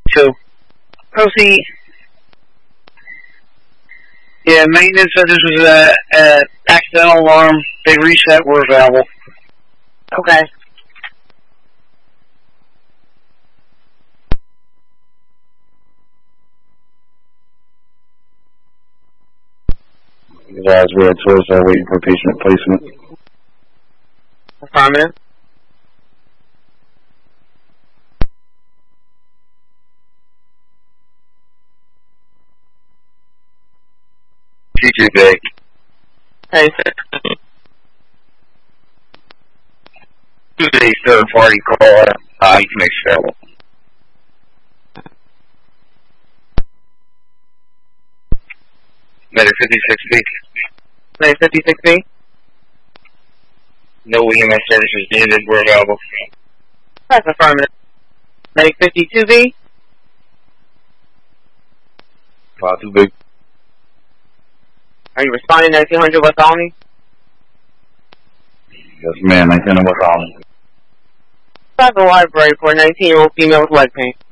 2. Proceed. Yeah, maintenance said this was an accidental alarm. They reset, we're available. Okay. Guys, we're at source, waiting for patient placement. Affirmative. T2 Bay. Hey, 2 days, third party call. You can make sure. Medic 56B. Medic 56B. No EMS services needed. We're available. That's affirmative. Medic 52B. 5-2 big. Are you responding to 1900 West Albany? Yes, ma'am. 19 West Island. Cyber library for a 19-year-old female with leg pain.